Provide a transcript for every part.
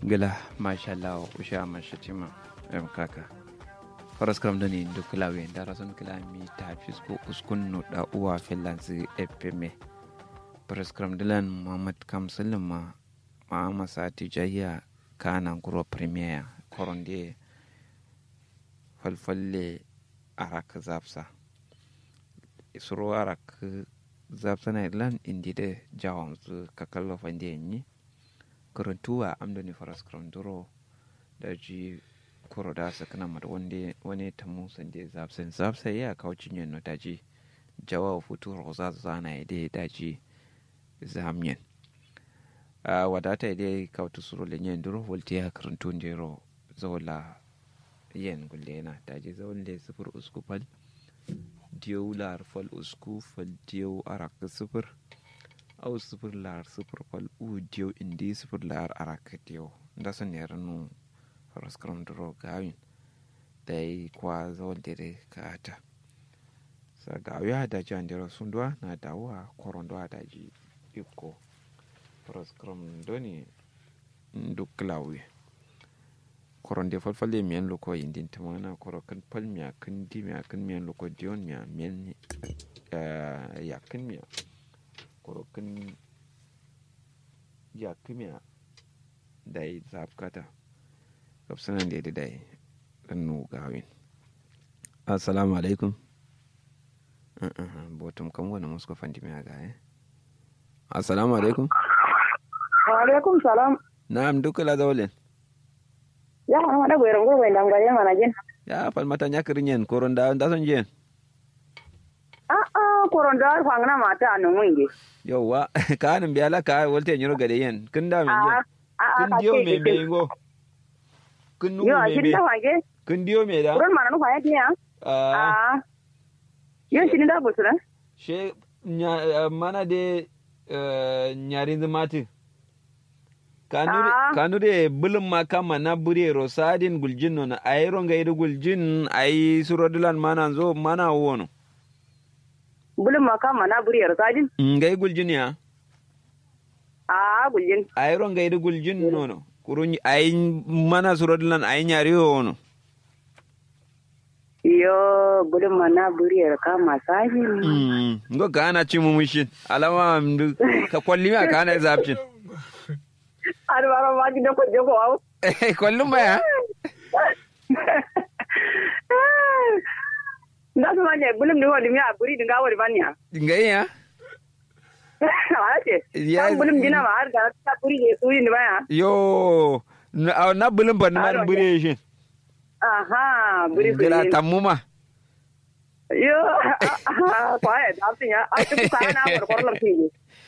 gila mashallah usha mashatima em kaka faras kram dani do klawe dara son klami ta fisco uskunno da uwa finlands fm faras kram dilan muhammad kamsalma ma masati jayya kana gro premier koronde falfalle arak zapsa isro arak zapsa na lan indide jawam kakallo fande ni karantuwa amdani faras karanturo da ji koro da sakana mata wani ta musan da zapsa ya kawo cinyen no daji jawa futu roza zana ya dai daji zamiyan wadata ya dai kawo tusuro lenyen duro volte ya karantu ndero zawala yen gulle na daji zawon da sifir usku fal diyo lar fal usku fal diyo arak sifir au sifir lar sifir fal u diyo indi sifir lar arak diyo da sun ne ranu faraskaram duro gawin da yi kwa zawon dere kata sa gawi hada jan dero sun duwa na dawa koron duwa da ji iko faraskaram doni duk lawi koron de falfalle miyan loko indin tamana koro kan pal miya kan di miya kan miyan loko diyon miya miyan ya kan miya koro kan ya kan miya dai zapkata kapsanan da dai rannu gawin assalamu alaikum botum kan wani musko fandi miya ga assalamu alaikum wa alaikum salam na'am dukala zawlen ya ma da goyron gobe dan gare mana jin ya falmata nyakirin yen koron da son jen koron da fangna mata anu mungi yawa kanin biya la ka wolte nyiro gade yen kin da men yen kin diyo me mengo kin nu me me kin diyo me da koron mana nu fa yati ya yo shi da busura she mana de nyarin zamati kanu de bulum makama na bure rosadin guljin no na ayron ga idu guljin ay surodulan mana zo mana wono bulum makama na bure rosadin ngai guljin ya guljin ayron ga idu guljin no kurun ay mana surodulan ay nyari wono yo bulum mana bure kama sajin ngo kana cimu mushin alama ka kwalli ma kana zabcin ada orang lagi dapat joko au. Kullum ya. Ndak semuanya belum dua demi aburi dengan awal banyak. Enggak ya? Ada. Ya. Belum dina mahar dah aburi itu ini banyak. Yo, na belum benar beri sih. Aha, beri. Gila tamu mah. Yo, kuai artinya aku bukan nama korlap sih.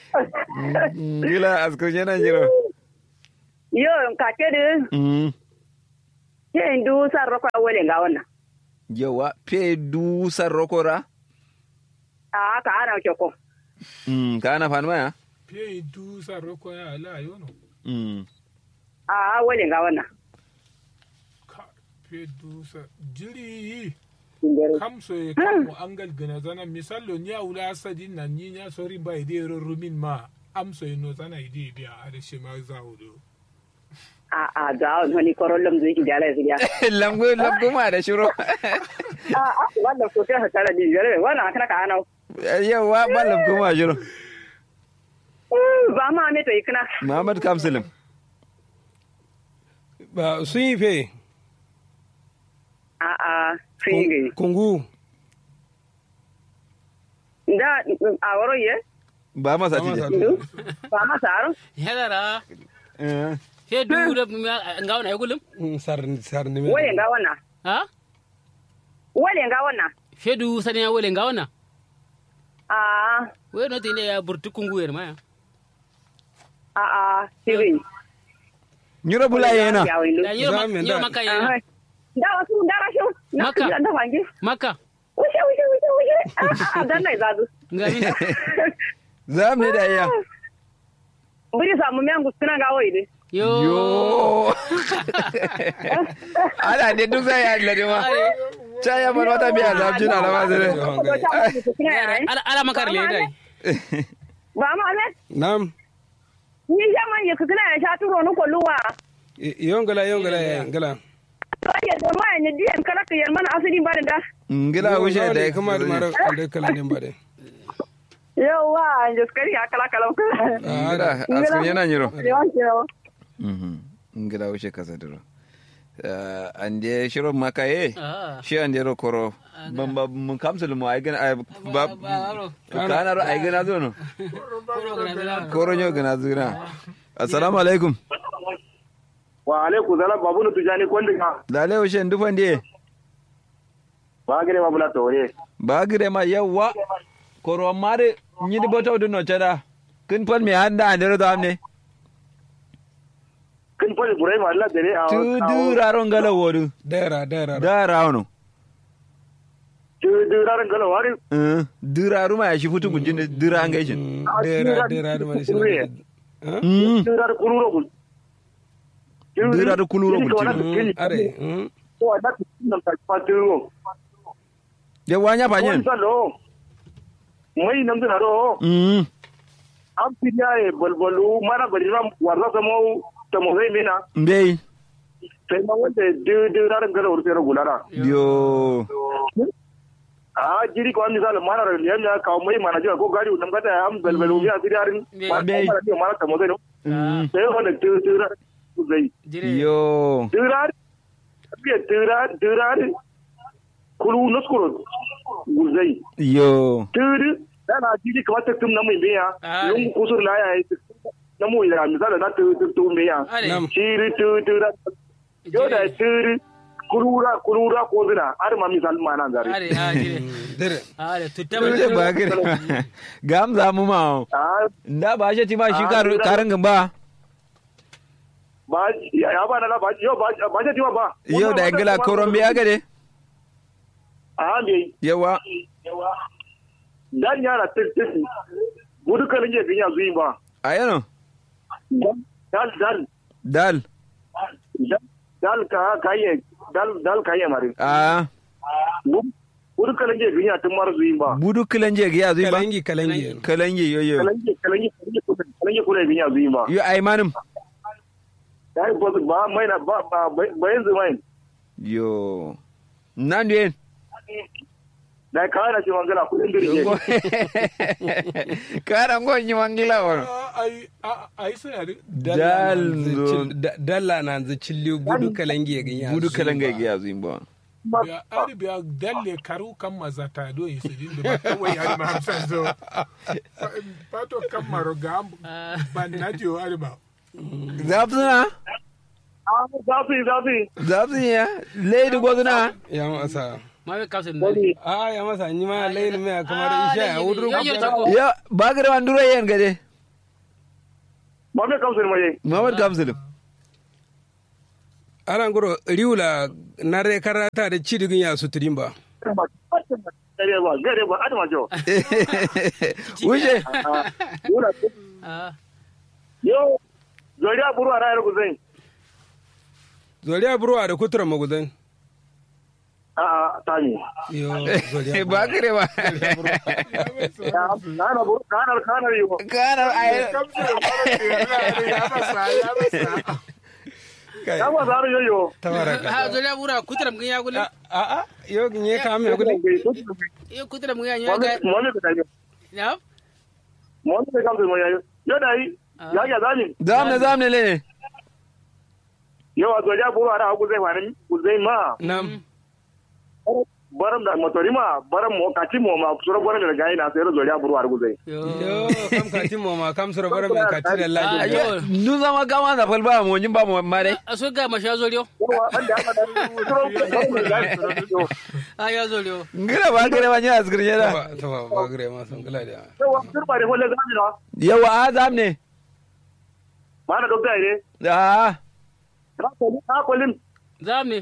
Gila askunya na jiro. Yo kake de ke ndu sarroko awole ngawona yawa pe du sarroko ra ka ana choko ka ana fanwa ya pe du sarroko ya la yono awole ngawona ka pe du sa jiri kamso e kamo angal gana zana misalo nya ula sadin na nya sori ba ide rumin ma amso no zana ide biya are shema zawudo da wani korollam zai jala ya lamgu ma da shiro wannan ko ta tara din jare wannan kana ka ana yawa ba lamgu ma shiro ba ma ne to ikna Muhammad Kamsalim ba sun yi fe sun yi kungu da awaro ye ba ma sati ba ma saro helara he du da ngawna ya gulum sar ne wole ngawna wole ngawna fe du sani ya wole ngawna we no tine ya burtu kungu yer ma sibi nyuro bula yena da nyuro maka yena da wasu da rashu maka da wangi maka ushe dan nai zadu ngami zam ne da ya buri samu miyan guskuna gawo ide yo ala ne duk sai ya lade ma chaya bar wata biya zabjin alama zare ala makar le dai ba ma ne nam ni jaman ya kuguna ya sha turo ni kolluwa Yongala ngala. Ai da mai ne diyan kala ka yar mana asiri ba da. ngila wuce da kuma da mara da kala ne ba da. Yawa an jaskari kala kala. ngila asu yana nyiro Yawa. ngila wuce kasa duro ande shiro makaye shi ande ro koro bamba mun kamsul mu ay gana ba kana ro ay gana dono koro nyo gana zura assalamu alaikum wa alaikum salam babu nu tujani kondinga dale wuce ndufande ba gire ma bula tore ba gire ma yawa koro mare nyidi boto do no chada kin pon mi handa ande ro damne kin pon burai ma Allah dare a tu duraro ngala wodu dara ono tu duraro ngala wari duraru ma shi futu gujin dura an gaishin dara ma shi duraro kuluro gul duraru kuluro gul are to da nan ta patiro de wanya panyen mai nan da ro am piyaye bolbolu mara bariram warza samo ta mo zai mina mbei sai ma wanda duraro ngala urse ro gulara yo jiri ko misal mana ro yanya ka mai mana jiwa ko gari unam kata am balbalu ya tirarin ba mana ta mo zai no sai wanda duraro zai yo durar kulu nuskuro guzai yo dana jiri kamar ta tum na mai biya lungu kusur la ya na mu ya misali na tum biya shiri turar yo da turi kulura ko zina har ma misal ma nan zare are tutabe ba gire gam za mu ma nda ba shi ti ma shi karin gamba ba ya ba na ba yo ba shi ti ba yo da ingila koron biya gade me yawa dan yara tirtiri gudu kalin ya biya zuyi ba ayano dal kaye mare gudu kalin ya biya tun mar zuyi ba budu kalanje ga ya zuyi ba kalangi yo kalangi kula biya zuyi ba yo ay manum dai ba mai na ba yanzu mai yo nan den da kana ci wangala kudin dirje kana ngonyi wangila woro ai sai dalla na zicilli budu kalangi ga ya zimba ya ari biya dalle karu kan mazata do yi sidin da ba wai ari ma hamsan zo pato kan maro ga ban najo ari ba zabsuna zafi ya leidu goduna ya masa ma be kapsen ya masa ni ma leidu me kamar isha ya wudru ya bagare wanduro yen gade ma be kapsen ma ye ma kapsen aran goro riula nare karata da cidigin ya suturin ba gare ba adama jo uje yo zoriya buru a rayar guzai zoriya buru a da kutura maguzai tani yo zoriya ba kare ba kanar yi ba kanar ayi ya ba zaru yoyo tabaraka zoriya buru a kutura mun ya gule yo nye kam ya gule yo kutura mun ya nya ga mo ne ka yo na mo ne ka mo ya yo dai ya zamne le yo a zoriya buru a ra guzai ma nam baram da motori ma baram mo kati mo ma sura baram da gai na sai zoriya buru a guzai yo kam kati mo ma kam sura baram da kati da laji yo nu zama gama da falba mo jin ba mo mare aso ga ma sha zoriyo ya zoriyo ngira ba gare ba nya asgir yara to ba gare ma san kala da yo turba da holle zamina yawa azamne ba na dokta ne ha kolin zamne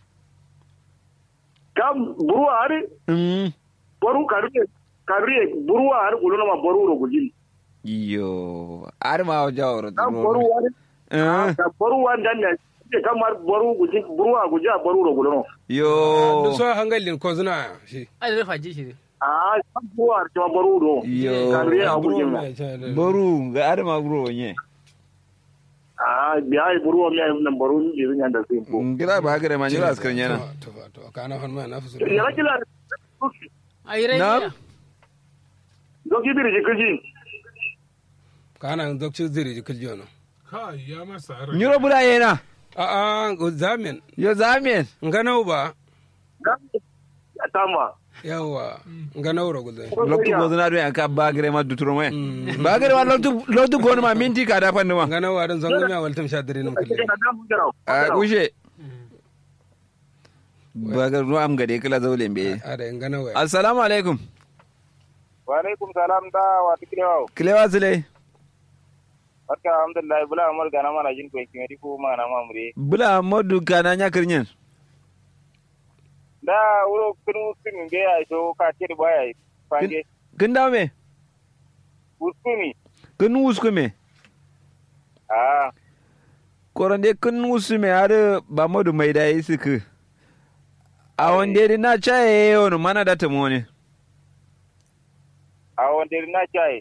kam buruwa hari boru karuye buruwa hari gulo ma boru ro gujin yo ar ma jawro kam boru hari boru wan dan ne kamar boru gujin buruwa guja boru ro gulo yo so hangalin ko zuna shi ai da faji shi kam buruwa har ta boru ro yo karuye a gujin boru ga ar ma buro nye biya buru mi nan baro ni izin yanda sai ko gida ba gare ma jira askar yana to kana han ma na fusu ya kila ai rai na doki biri jikiji kana dokci ziri jikil jono kai ya masa nyuro bula yana a go zamen yo zamen nganau ba tama yawa nganau ro gudai loktu gozuna do yanka ba gare ma duturo mai ba gare ma loktu gonu ma minti ka da fanni ma nganau wadan zango mi awaltam shadire num kille a kushe ba ga ruwa am gade kala zawlen be ada nganau assalamu alaikum wa alaikum salam da wa tikrewa kilewa zile barka alhamdulillah bula amar gana mana jin ko kimedi ko mana mamure bula modu kana nya kirnyen da wuro kunu sun be ya to ka ce baya fange kin dawo me uskumi kin uskume ah korande kin usume har ba modu mai da yi suku a wande na chaye yono mana da ta mone a wanda na chai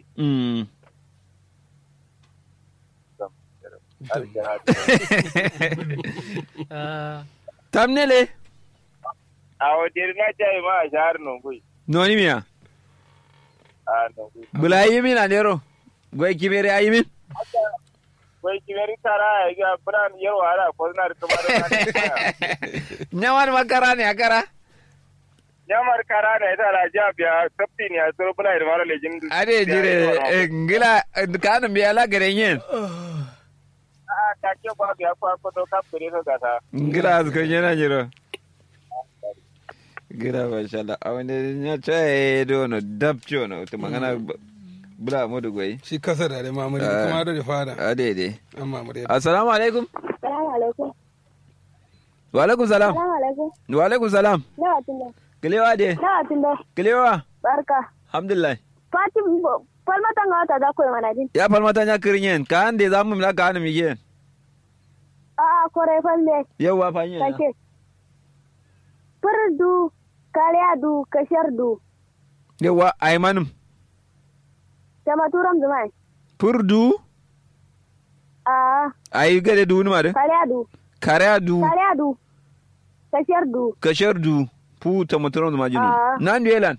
tamnele a wanda na chai ma a shahar nongui noni miya a nongui bula yimin anero goy kimere ayimin goy kimere tara ya bran yaro ara ko na kuma da nyawan makara ne akara nyamar kara da ita la jabiya sabti ne a so bula da mara lejin ade jire ngila kana biya la garenyen a ka ke ba biya ko to ka fure ka gata ngila azkan yana jiro gira masha Allah a wani ya ce do no dabcho no to magana bula mu da goyi shi kasa da mamuri kuma da fada ade de amma mamuri assalamu alaikum Assalamu alaikum. wa alaikum salam Assalamu alaikum. wa alaikum salam Nawa tunda. kilewa de Nawa tunda. kilewa Barka. alhamdulillah Fatim falmata ga wata za ku yi mana din. ya falmata nya kirinyen ka ande zamu mila ka anu migen A'a kore falle. yawa fanyen Kake. Furdu kariadu kashardu. yawa aymanum Jama turam zumai. purdu ay gade du numa de kariadu kashardu pu ta motoron da majinu nan duelan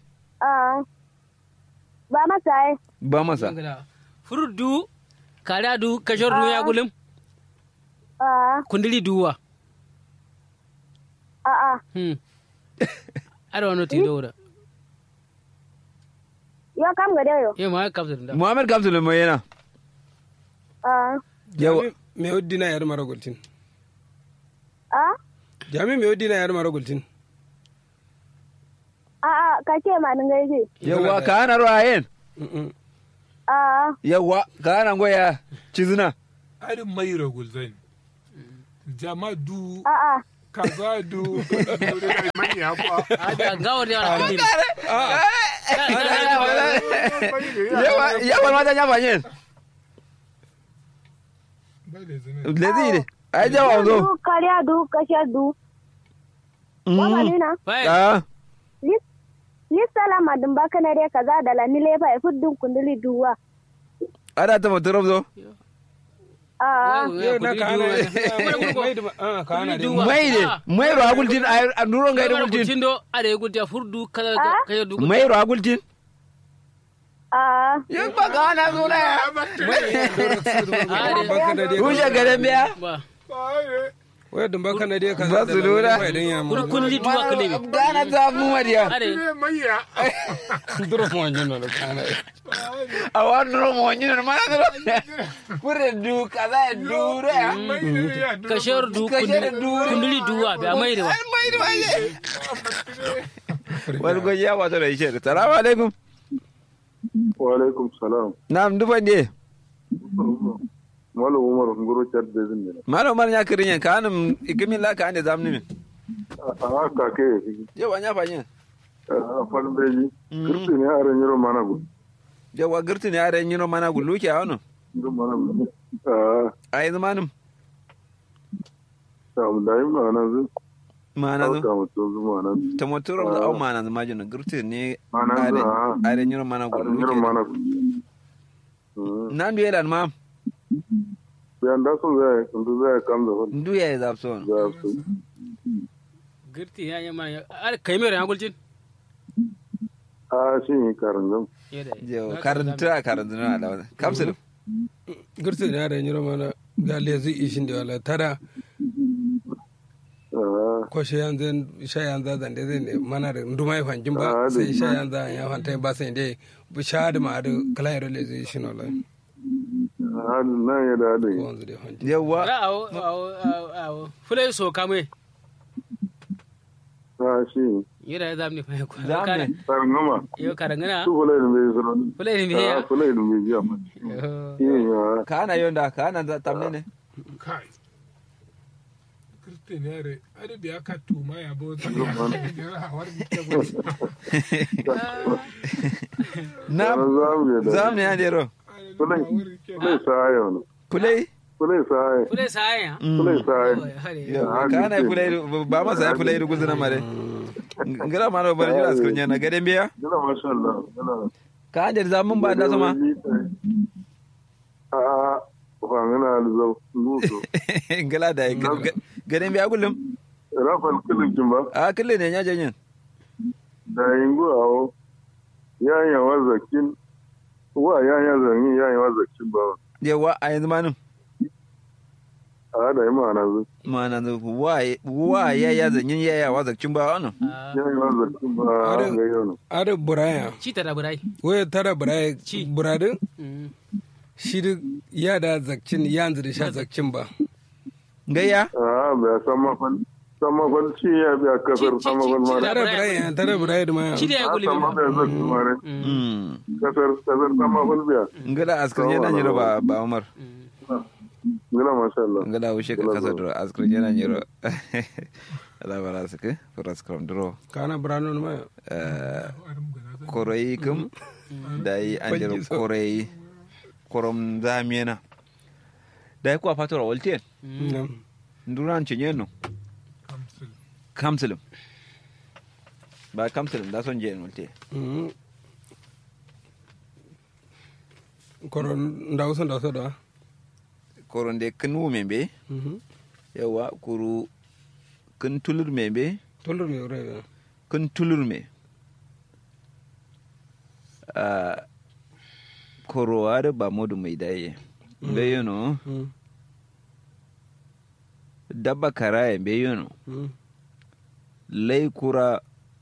ba masa furdu kariadu kashardu ya gulum kundili duwa ada wani ti daura yo kam gade yo ye ma kapsul da muhammad kapsul mo yana yawa me oddina yar mara gultin jami me oddina yar mara gultin ka ce ma nan gaje yawa ka ana ruwayen yawa ka ana goya cizuna arin mai ragulzan jama du kaza du manya kwa ada gawar ya alhamdulillah yawa mata nya banyen lezire ai jawa zo kariya du kashe du mama nina ni salama dum baka na dai kaza da la ni lefa e fuddun kunduli duwa ada ta motorom zo mai ro agultin a nuro ngai da gultin do ada gultin furdu kayo du mai ro agultin yin ba ka na zo na huje garan biya wai dun baka na dai ka ba su lura kun li duwa kale gana ta mu mariya maya duro mo nyino lo kana a wadro mo nyino ma na pure du kaza dure kashar du kunduli duwa ba mai da wal go ya wato da ishe assalamu alaikum wa alaikum salam nam duban de Malo Umar ngoro chat de zin ne. Malo Umar nya kirin ka anum ikimin la ka ande zamni min. Ka ke. Yo wanya fanya. Fal beji. Girti ne are nyiro managu. Yo wa girti ne are nyiro managu luki a wono. Nyiro managu. Ai zamanum. Tam dai manazu. Manazu. Ka mutu manazu. Ta motoro da au manazu majin girti ne are nyiro managu. Nyiro managu. Nan bi elan ma. bayan da sun zai kam da wani ndu ya zapson girti ya ma ar kai mere angulcin a shi karanzan yo karantuna da wannan kapsul girti na da nyiro mana ga lezi ishin da wala tada ko shayan da zan da zai mana da nduma ya fanjin ba sai shayan da ya fanta ba sai dai bu sha da ma da kala ya lezi ishin wala nan ya da yawa awo fulai so kamai shi yira ya zamni fa ko karangama yo karangana su fulai da mai zuwa fulai ne ya fulai da mai jiya mai kana yonda kana tamne ne kai kristenere ari biya ka tuma ya bo ta ya hawar ke bo na zamne ya dero fulai sayo fulai sayo kana fulai ba masa fulai da guzuna mare ngara maro bar jira skunya na gaden biya gila masha Allah ka da zaman ba da sama a ba ngana alzo nuto ngala da gaden biya kullum rafal kullum jimba a kullum ne nya janyen da yingo awo yanya wazakin wa yanya zanyi yanya wazakin ba yawa a yanzu manin a da yi ma'ana zu wa ya zanyin ya wazakin ba wannan yanya wazakin ba ga yau ada buraya ci tara burai waya tara buraya buradin shi duk ya da zakcin yanzu da sha zakcin ba gayya a ba sama ci ya biya kasar sama ma tara buraya da ma ci da ya guli sama da zakcin mare kasar sama biya ngada askar yana nyiro ba Umar ngala masha Allah ngada wushe ka kasar dro askar yana nyiro ala bara suke furas kram dro kana brano ma koroi kum dai anjero koroi korom zamiena dai ko fatora waltien nduran cinyeno kamsulum ba kamsulum da son jen walte koron ndaw so da koron de kan wu membe yawa kuru kan tulur membe re kan tulur me koro are ba modu mai daye be yono dabba karaye be yono lay kura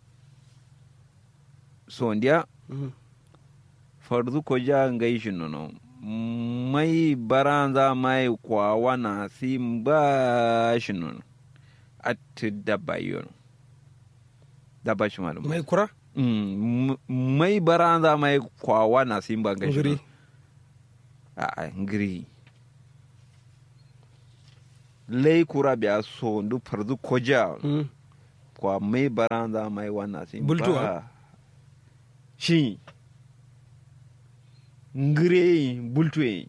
sondia fardu ko ja ngai shinono mai baranza mai kwawa na simba shinono at dabba yono dabba shi malum mai kura mai baranza mai kwawa na simba ngai shinono a ngiri lay kura biya sondu fardu ko ja kwa mai baranza mai wana simba bultuwa shi ngire bultuwe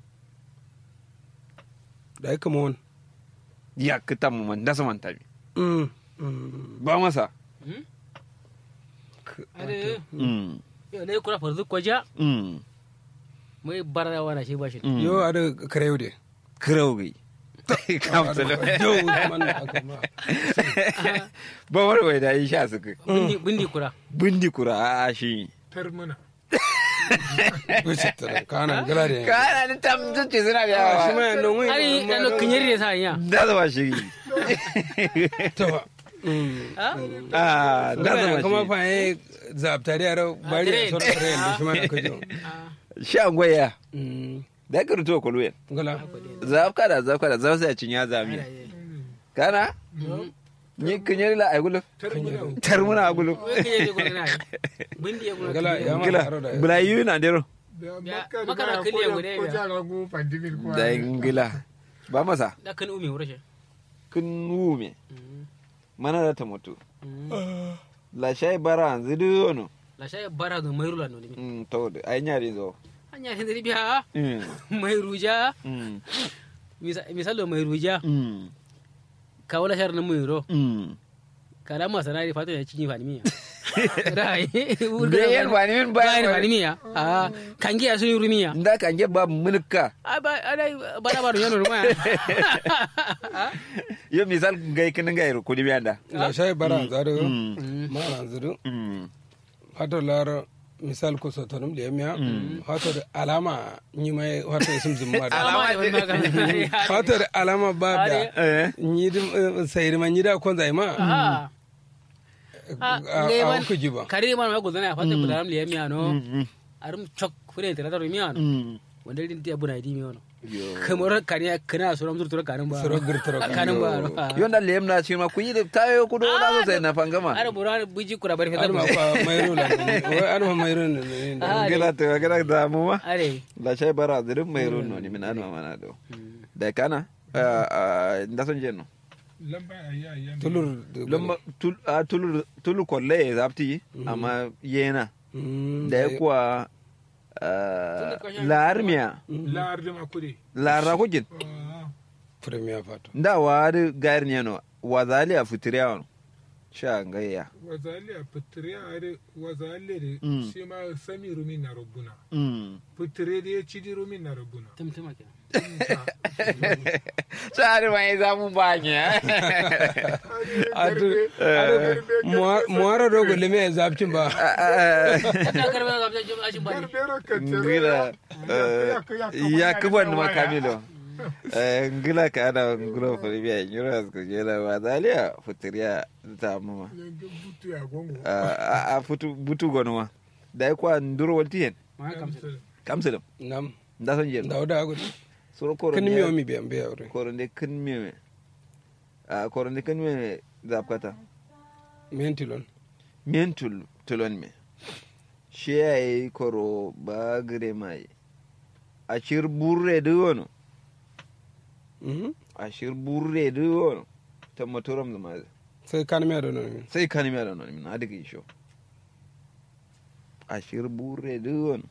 da ya kama wani ya kita mu man dasa man tabi ba masa ade yo ne kura farzu koja mai barra wana shi ba shi yo ada karew de karewi kamsalo ba warwai da yi sha suka bindi kura a shi termina kana gala de kana ni tam tuce suna da shi ma no wai ari no kinyari ne sa ya da zama shi to da zama kuma fa eh zabtari aro bari so da shi ma ka jo sha goya da ka ruto ko luwe gala zafkada sai cinya zami kana ni kinyari la ay gulo termuna gulo gala ya ma bula yuna dero makara kiliya gude ko jara go pandemir ko da ingila ba masa da kan umi wurashe kun wume mana da ta mutu la shay bara zidu ono la shay bara do mayrula no ni to ay nyari zo anya hindi biya mayruja misalo mayruja ka wala shar na mayro kala ma sanari fato ya cinye fani miya rai Bayan wani min bayan wani miya kange asun rumiya nda kange ba mulka ba bana ba yano rumaya yo misal gai kin gai ko di bianda la shay bara zaro mara zuru hato lar misal ko sotonum le miya hato alama ni mai hato sum ma hato alama ba da ni sayir man ni da kon zai ma ku jiba kare man ma gozana ya fata budaram le miya no arum chok fure tera to miya no wanda din ti abuna di miya no kamar kariya kana suram zur tura kanin ba suro girtoro kanin ba yonda lem na shi ma kuyi da tayo kudo na so sai na fangama ara buran buji kura bari fa ma mayro la ana mayro ne gila to gila da mu ma are la shay bara dirin mayro no ni min anma mana do da kana nda son jenno lamba ayya tulur kolle zapti amma yena da kuwa larmiya lardima kudi lara kujin premier fato nda wari garniya no wazali a futiriya sha ngaya wazali a futiriya are wazali de shi ma sami rumin na rubuna futire da ya ci di rumin na rubuna tamtama kenan sari mai zamu banya muara dogo leme zabcin ba ngila ya kuban makamilo ngila ka ana ngula fulbiya nyura ko jela wadalia futiriya ta mama a butu gonwa dai kwa nduro waltien kamselam nam nda son jen dawda agu soro koro kan miyo mi be ambe awre koro de kan miyo koro de kan miyo zapkata mentul tulon me shi ai koro ba gre mai ashir burre de wono ashir burre de wono tamatoram da mai sai kan miyo don sai kan miyo don min adigi sho ashir burre de wono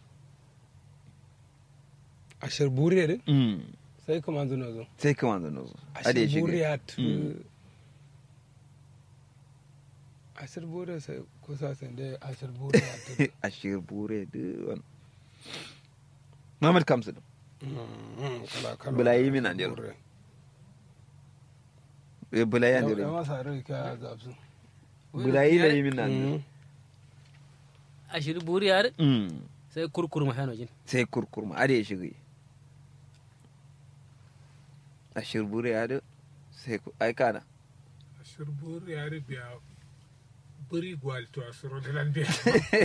ashir burre de sai kuma zo sai kuma zo ashir burre at ashir burre sai kusa sai dai ashir burre at ashir burre de wono Muhammad Kamsu bulayi min andiro bulayi andiro ya masa rai ka zabsu bulayi la min andiro ashir burre ar sai kurkurma hanojin sai kurkurma ade shigi ashir burre ar sai ai kana ashir burre ar biya buri gwal to asoro de lan biya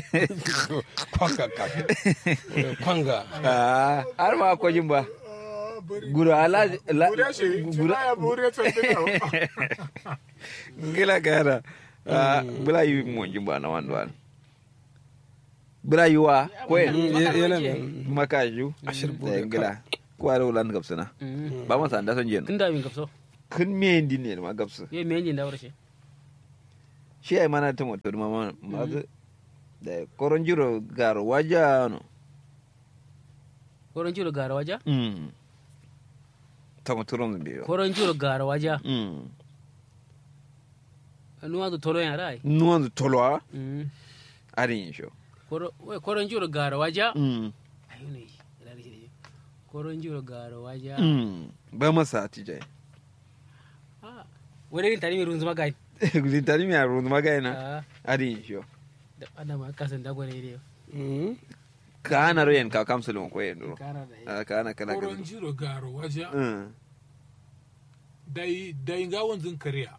kwanga har ma ko jimba guru ala gura burre tsandina ngila kana bula yi mo jimba na wanwan bula yiwa ko yana makaju ashir burre ngila ko aro lan gabsana ba ma san da son jen kin da min gabso kun me ndi ne ma gabsu ye me ndi da warce shi ai mana ta motor mama mazu da koronjiro garo waja no koronjiro garo waja ta motoron biyo koronjiro garo waja nuwa tolo ya rai nuwa tolo a arin sho koronjiro garo waja ayune koronjiro garo waja ba masa tijai wani tani mai runzuma gai gudun tani mai runzuma gai na arin sho da ana ma kasan da gwani ne ka ana royen ka kamsulun ko yin ka ana kala koronjiro garo waja dai ga wanzun kariya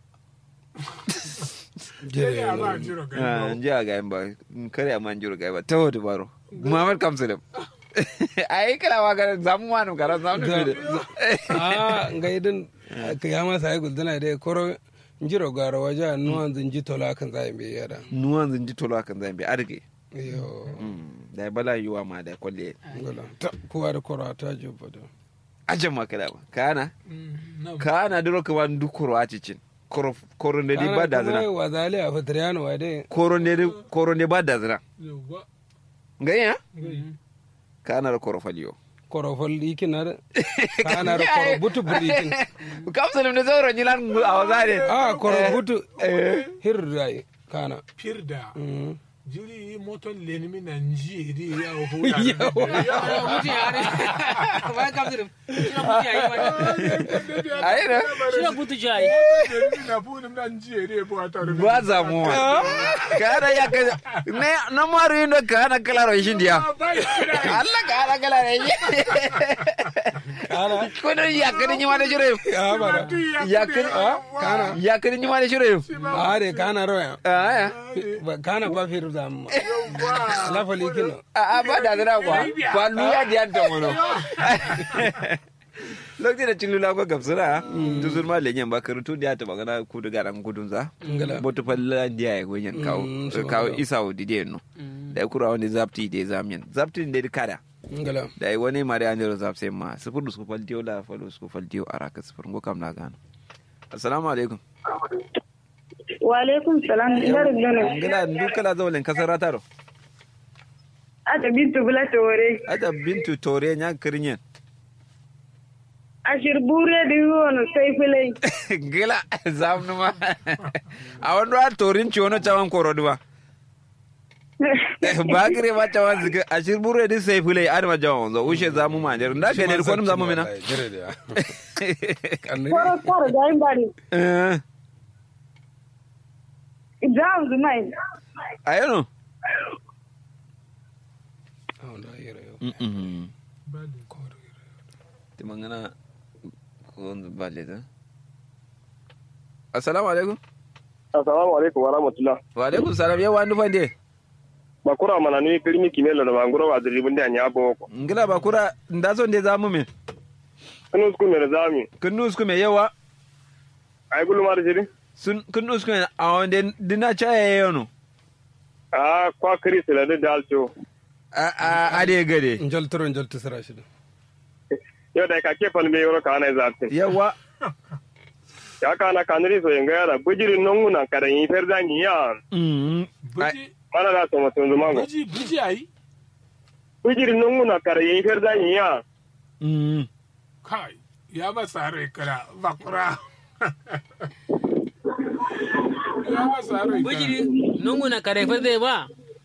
jere ma jiro ga nja ga ba kariya man jiro ga ba tawo dubaro Muhammad kamsulun ai kala wa ga zamu wani kara zamu ne ngaidan kiyama sai guldana dai koro njiro garo waja nuwan zinji tola kan zai be yara nuwan zinji tola kan zai be arge yo da bala yuwa ma da kwalle ngola ta kuwa da koro ta jubba da ajan makala ba kana duro ka wan dukuro a cicin koro ne ba da zina wa zali a fatriyano wa dai koro ne ba da zina ngaya kana da koro faliyo korofol ikinar kana da korobutu burikin kamsalim ne zoro nyilan a wazare korobutu hirrai kana firda mm jiri moton lenimi na njiri ya hula mutu ya ne ba ka firin shi mutu ya yi ba ai da shi mutu jai na bunum na njiri bo atare ba za mu kana ya ka ne na maru indo kana kalaro shi dia Allah kana kalaro shi kana ko da ya ka ni ma da jire ya bara ya ka kana ya ka ni ma da jire are kana roya ah kana ba firu da amma la fali kino ba da dara kwa lu ya di anta mono lokacin da cin lula ko gabsura tuzur ma lenyen ba karutu da ta magana ku da garan gudun za botu falla dia ya gonyen kawo isawo dide no da kura wani zapti da zamiyan zapti da kada ngala da wani mari an jiro zapse ma sifur su faltiyo la falo su faltiyo araka sifur ngo kam na gano assalamu alaikum wa alaikum salam ina rubana ngala dukala zawlen kasara taro ada bintu bula tore ada bintu tore nya kirinyen ashir bure di wono sai filai gila zamnu ma a wanda torin ci wani cawan koroduwa ba gire ma cawan zika ashir bure di sai filai adama jawan zo ushe zamu ma jar da fene ko zamu mina jere da koro da imbari exam zumai ayano timangana bale da assalamu alaikum assalamu alaikum wa rahmatullah wa alaikum salam yawa ndu fande bakura mana ni kirmi kimelo da mangoro wa diribin da nya boko ngila bakura ndazo nde zamu me kunu sku me zami kunu sku me yawa ay gulu mar jiri sun kunu sku a wonde dina chaye yono kwa kris la de dalcho ade gade njol tsara shi yo da ka ke fan me yoro kana zate yawa ya kana kanri so yanga yara bujiri nonguna kada yi ferda ni ya buji mana da to mutun zumango buji ai bujiri nonguna kada yi ferda ni ya kai ya ba sare kara bakura ya ba sare bujiri nunguna kare fa zai ba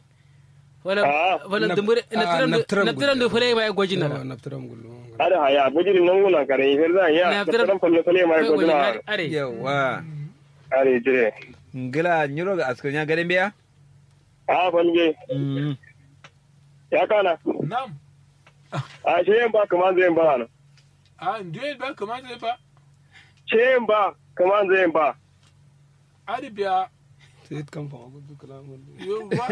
wala dumbure na tiran do fure mai gojina na tiran gullu ada haya bujiri nonguna kada yi ferda ya tiran falle falle mai gojina yawa are dire ngila nyuro ga askanya gaden biya fange ya kana nam sheyen ba kaman zai ba na ndiye ba kaman zai ba sheyen ba kaman zai ba ari biya sai kan fa gudu kalamun yo ba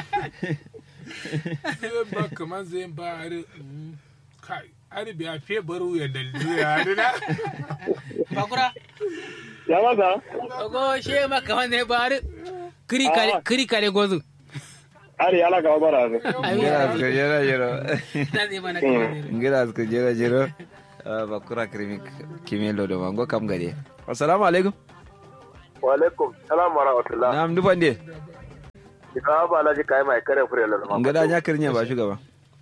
ba kaman zai ba ari kai ari biya fe baru ya daldu ya ari na bakura ya masa ogo she ma kaman zai ba ari kiri kare gozu ari ala ka bara ne ngira asko jera jero dai mana kaman ngira asko jera jero bakura krimi kimelo do mango kam gade assalamu alaikum wa alaikum salam wa rahmatullah nam dufande ka ba laji kai mai kare fure la mango ngada nya kirnya ba shugaba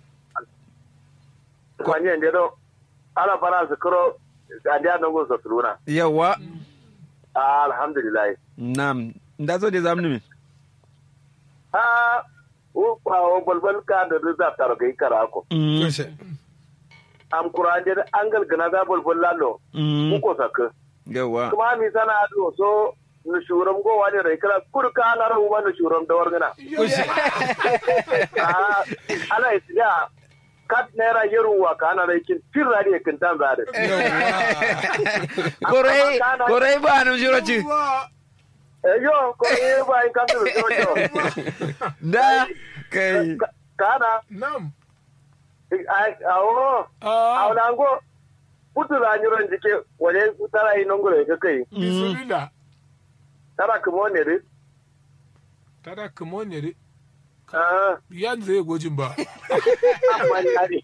ko anye ndedo ala fara zikro andia nongo so turuna yawa alhamdulillah nam ndazo de zamnu mi o balbal ka da za ta ga ikara ko kushe am kuranje da angal gana da balbal lalo ko saka yawa kuma mi sana do so nu shuram go wani rai kala kurka na ru wani shuram da wargana kushe ala isiya kat naira yeruwa kana rai kin tirari kin tan zare korai ba nu juroci yo ko ba in kan do da kai kana nam awlango putu la nyuron jike wale tara inongore ke kai bismillah tara kumonere tada kumonere yanzu ya gojin ba amani ari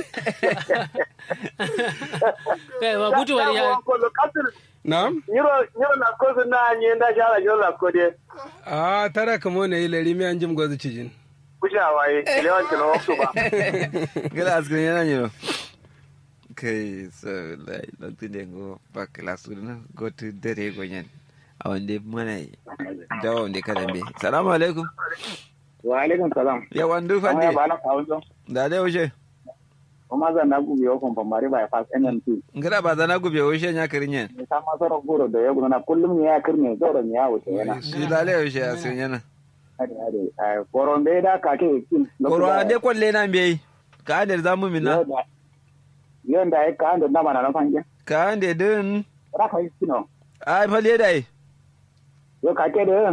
kai ba butu wani ya na'am nyiro na ko na nyenda shara nyiro na ko de tara kamo ne ilari mi anjim gozu cijin kusha waye lewan kino waktu ba gila askin yana nyiro kai so lokacin da go ba class na go to dare gonyen a wanda mana jawo ne kada be salamu alaikum wa alaikum salam ya wandu fande ya bala kawo da dai wuce kuma zan na gubi yau kon mari by fast NNP ngara ba zana gube wuce nya kirinyen ta ma soro goro da ya gona kullum ya kirne zoro ya wuce yana shi dale wuce ya sun yana ade koron be da ka ke kin koron ade kwalle na be ka ande zamu minna yanda ai ka ande na mana na fanje ka ande din ra ka yi kino ai fale dai yo ka ke de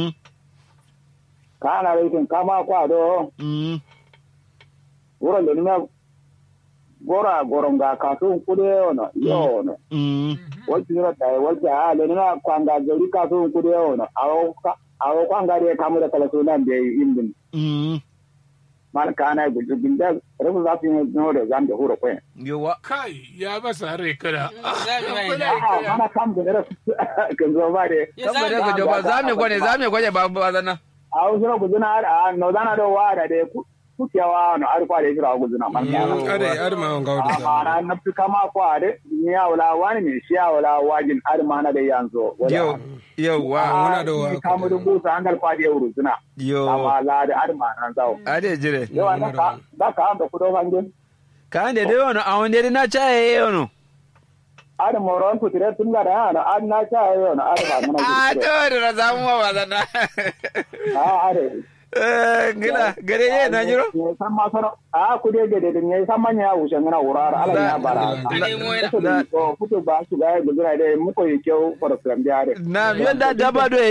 ka na rai kin kama kwa do wuro le ni gora goronga kasu kude ono yo no wati ro dai wati a le na kwanga gari kasu kude ono awo kwanga de kamu da kala sunan de indin mal kana gudinda rabu za su no da zan da huro ko yowa kai ya ba sare kada mana kam da kan zo ba de kan da ga ba zame gwane ba zana awo sura gudina a no dana do wada de kukewa no arfa da jira gudina man are ma ga wada amma na fi kama ko ade ni ya wala wani ne shi ya wala wajin arma na da yanzu yo wa muna da wa kamu da busa an galfa da yau zuna yo amma la da arma nan zawo ade jire yo an da ka an da kudo fangin ka ande de wono awon de na chaye yono ada moron putire tun ga da an na chaye yono ada ba mana to da zamu ba zana are gila gare ye na jiro san ma soro kude gede de ne san manya wuce ngana wurara ala ya bara ko futo ba su ga gudura de mu ko yake for from diare na yanda daba do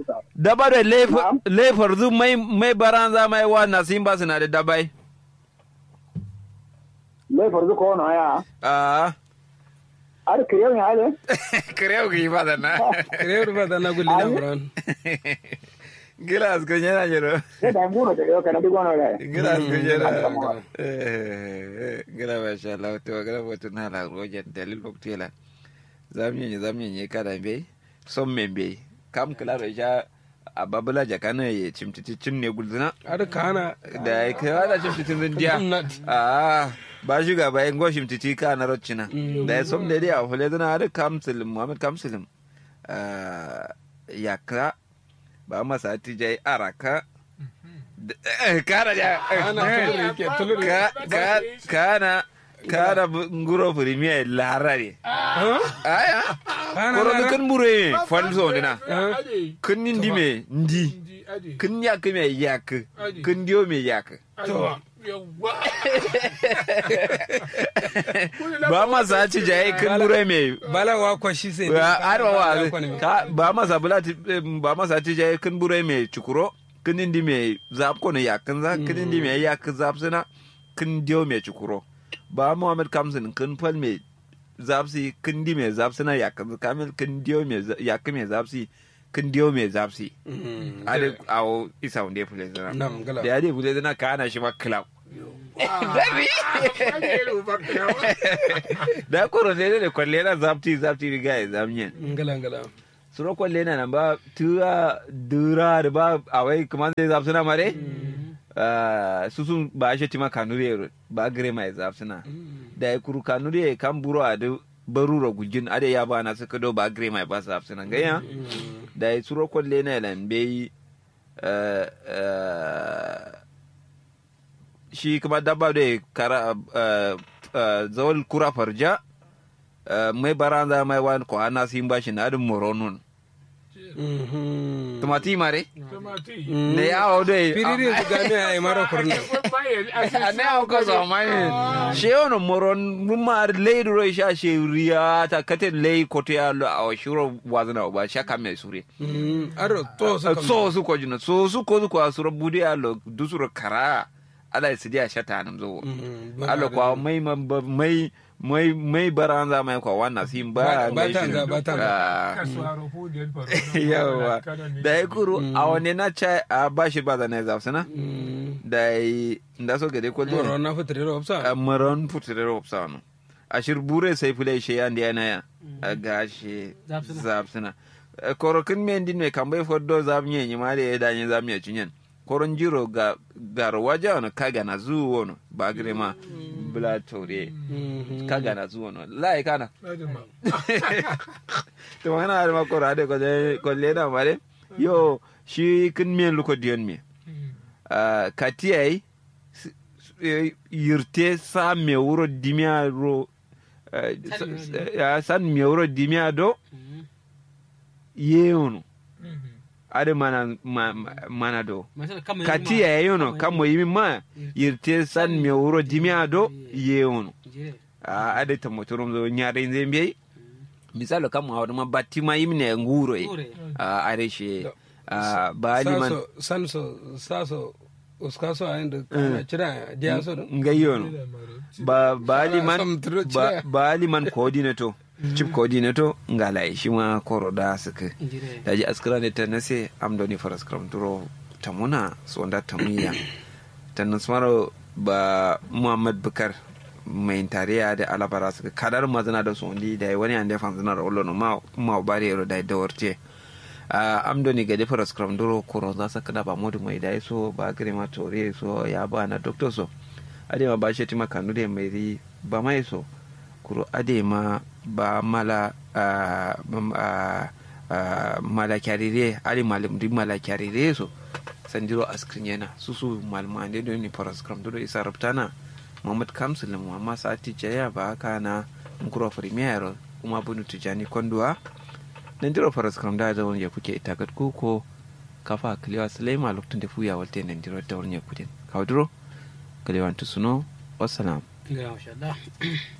lefer zu mai baranza mai wa na simba suna da dabai lefer zu ko no ya ar kriyo ya ale kriyo gi ba da na gulli na buran Gilas kunyera jero. Da nguro de yo kana digono le. Gilas kunyera. Gira masha Allah to gira wato na la roje dalil boktela. Zamnye kada be som membe. Kam klaro ja ababula jakana ye chimtiti cinne gulzuna. Ar kana da ai kai wala chimtitin rindiya. Ba shi ga bayan goshim titi kana roccina. Da som da dai a fule dana har Kamsil Muhammad Kamsilim. Yakra ba masa tijai araka kana ja kana nguro premier larare aya koro kan bure falso dina kun ndi me ndi kun yak me yak kun dio me yak ba masa tijai kun bure me balawa kwashi sai ba masa tijai kun bure me chukuro kun ndi me zap ko ne yakin za kun ndi me yak zap sina kun dio me chukuro ba Muhammad Kamsin kun fal me zapsi kun di me zapsi na yakin kamil kun dio me yakin me zapsi kun dio me zapsi ade awo isa wonde fule zana da ade fule zana kana shi ma club da koro ne kwalle na zapti riga zamnyen ngala suro kwalle na ba tuwa dura da ba awai kuma zai zapsi na mare susun ba shi tima kanuri ba gare mai zafsina da ya kuru kanuri kan buro a da barura gujin ade ya ba na suka do ba gare mai ba zafsina gaya da ya suro kwalle na lambe shi kuma dabba da kara zawal kura farja mai baranza mai wani ko ana sin ba shi na adin moronun tomati mare ne yawo dai piriri ga me ay maro kurna ne yawo ko so mai she ono moron mumar leidu ro sha she riya ta kate lei kote ya lo aw shuro wazna ba shaka me sure aro to su ko jina so su ko asuro budi ya lo dusuro kara ala sidiya shata nan zo ala kwa mai baranza mai kwa wannan sin ba yawa da ya kuru a wani na ca a bashi ba zane zafsana da ya so gade kwallo moron na futirero opsa moron futirero opsa no a shirbure sai fule shi yan da yana ya a gashi zafsana korokin me ndin me kambai foddo zamnye ni ma da ya danye zamnye cinyen koron jiro ga waja wani kaga na zuwa wani ba gire ma bula tore kaga na zuwa wani lai kana to mana da makoro ade kwalle na mare yo shi kin me luko diyon me katiyai yirte sa me wuro dimia ro san me wuro dimia do yeono ade mana do katiyai yono kamo yimi ma yirte san me wuro dimia do yeono ade tamotorom zo nyaare nzembe misalo kama hawa ma batima yimne nguro ade she bali man saso uskaso ainda chira dia so ngayono bali man coordinator chief coordinator ngala shi ma koroda suka daji askara ne ta nase amdoni faras kramturo tamuna so nda tamuya tan smaro ba Muhammad Bukar mai tariya da alabara suka kadar mazana da sondi da wani ande fanzana rollo no ma bare ro da dawarce amdoni ga defara scrum duro koro za saka da ba modu mai dai so ba gare ma tore so ya ba na doctor so ade ma ba shi tima kanu da mai ri ba mai so kuro ade ma ba mala mala kyarire ali malim di mala kyarire so sandiro askrin yana susu malmande do ni fara scrum duro isa rabtana Muhammad Kamsul Muhammad Sati Jaya ba kana nkuro premier kuma bunu tujani kondua nandiro faras kam da zawon ya kuke itakat ko kafa kliwa Sulaiman lokacin da fuya walte nandiro da wurin ya kudin kawdro kliwan tusuno wassalam ga masha Allah